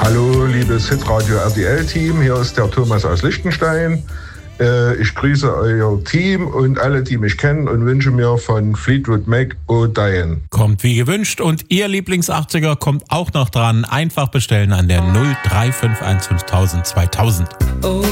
Hallo, liebes Hitradio RTL-Team, hier ist der Thomas aus Liechtenstein. Ich grüße euer Team und alle, die mich kennen und wünsche mir von Fleetwood Mac "Oh Diane". Kommt wie gewünscht und Ihr Lieblings-80er kommt auch noch dran. Einfach bestellen an der 0351 5000 2000. Oh